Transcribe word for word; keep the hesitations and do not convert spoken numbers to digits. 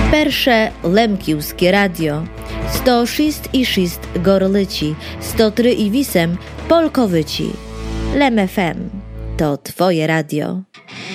Persze Lemkiwskie Radio, sto sześć i sześć Gorlici, sto trzy i osiem Polkowyci. Lem F M to Twoje radio.